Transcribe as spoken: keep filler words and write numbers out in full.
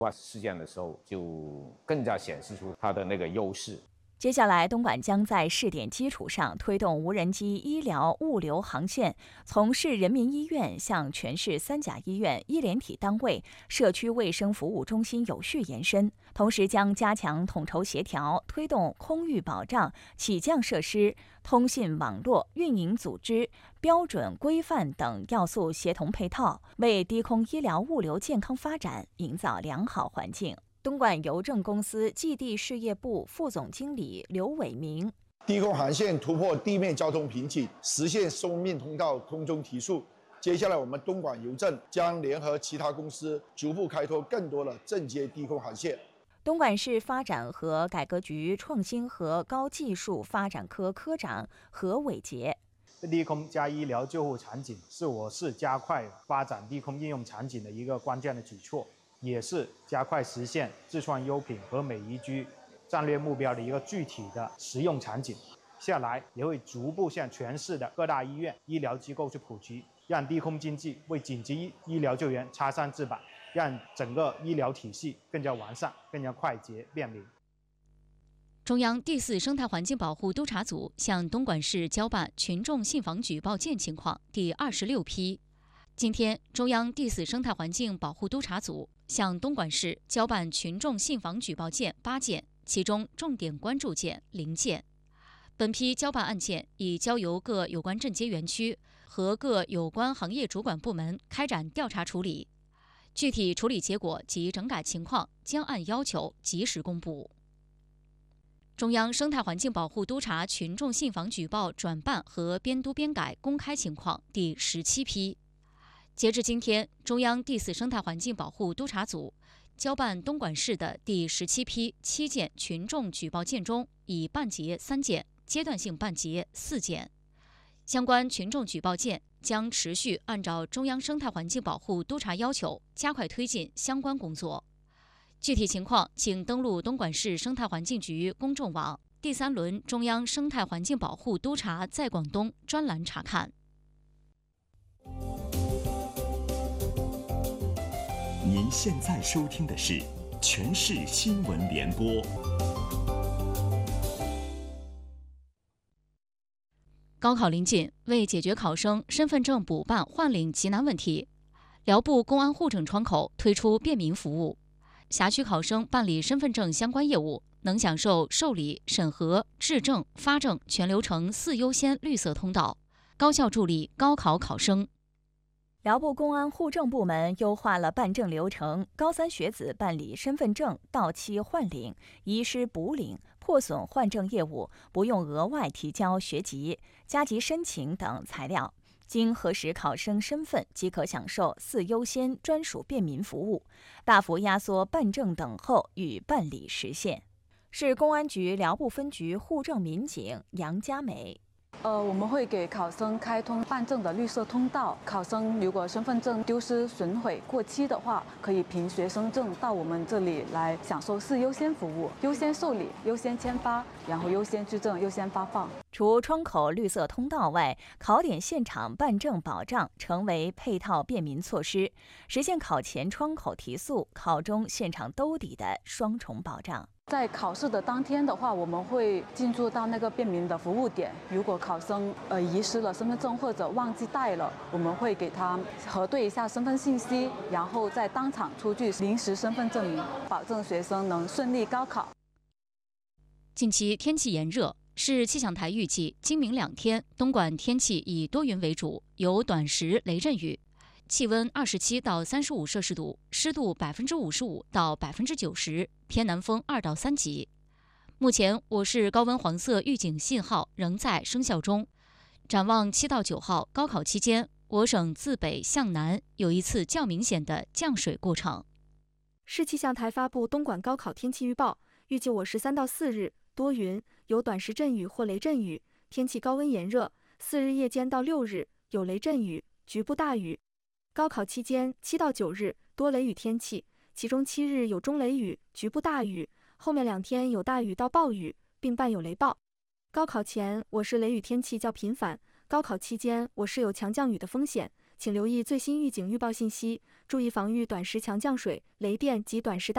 事件的时候，就更加显示出它的那个优势。 接下来，东莞将在试点基础上推动无人机医疗物流航线，从市人民医院向全市三甲医院、医联体单位、社区卫生服务中心有序延伸。同时，将加强统筹协调，推动空域保障、起降设施、通信网络、运营组织、标准规范等要素协同配套，为低空医疗物流健康发展营造良好环境。东莞邮政公司寄递事业部副总经理刘伟明： 低空航线突破地面交通瓶颈，实现生命通道空中提速。接下来，我们东莞邮政将联合其他公司，逐步开拓更多的正阶低空航线。 东莞市发展和改革局创新和高技术发展科科长何伟杰： 低空加医疗救护场景是我市加快发展低空应用场景的一个关键的举措，也是加快实现自创优品和美宜居战略目标的一个具体的实用场景。下来也会逐步向全市的各大医院、医疗机构去普及，让低空经济为紧急医疗救援插上翅膀，让整个医疗体系更加完善、更加快捷便民。 中央第四生态环境保护督察组向东莞市交办群众信访举报件情况第二十六批。今天，中央第四生态环境保护督察组向东莞市交办群众信访举报件八件，其中重点关注件零件。本批交办案件已交由各有关镇街园区和各有关行业主管部门开展调查处理，具体处理结果及整改情况将按要求及时公布。中央生态环境保护督察群众信访举报转办和编督编改公开情况第十七批。截至今天，中央第四生态环境保护督察组交办东莞市的第十七批七件群众举报件中，已办结三件，阶段性办结四件。相关群众举报件将持续按照中央生态环境保护督察要求，加快推进相关工作。具体情况，请登录东莞市生态环境局公众网第三轮中央生态环境保护督察在广东专栏查看。 您现在收听的是全市新闻联播。 高考临近，为解决考生身份证补办换领急难问题，辽部公安户政窗口推出便民服务。辖区考生办理身份证相关业务，能享受受理、审核、质证、发证全流程四优先绿色通道，高效助力高考考生。 辽部公安户政部门优化了办证流程，高三学子办理身份证到期换领、遗失补领、破损换证业务，不用额外提交学籍、加急申请等材料。经核实考生身份即可享受四优先专属便民服务，大幅压缩办证等候与办理时限。市公安局辽部分局户政民警杨佳美。 呃，我们会给考生开通办证的绿色通道。考生如果身份证丢失、损毁、过期的话，可以凭学生证到我们这里来享受四优先服务：优先受理、优先签发，然后优先质证、优先发放。 除窗口绿色通道外，考点现场办证保障成为配套便民措施，实现考前窗口提速、考中现场兜底的双重保障。 在考试的当天的话，我们会进驻到那个便民的服务点。如果考生呃遗失了身份证或者忘记带了，我们会给他核对一下身份信息，然后再当场出具临时身份证明，保证学生能顺利高考。 近期天气炎热，市气象台预计今明两天东莞天气以多云为主，有短时雷阵雨。气温二十七到三十五摄氏度，湿度百分之五十五到百分之九十，偏南风二到三级。目前我市高温黄色预警信号仍在生效中。展望七到九号高考期间，我省自北向南有一次较明显的降水过程。 市气象台发布东莞高考天气预报，预计我市三到四日多云，有短时阵雨或雷阵雨，天气高温炎热。四日夜间到六日有雷阵雨，局部大雨。高考期间七到九日多雷雨天气，其中七日有中雷雨、局部大雨，后面两天有大雨到暴雨，并伴有雷暴。高考前我市雷雨天气较频繁，高考期间我市有强降雨的风险， 请留意最新预警预报信息，注意防御短时强降水、雷电及短时大